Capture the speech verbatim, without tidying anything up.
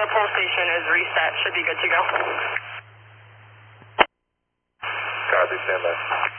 our pole station is reset. Should be good to go. Copy, stand by.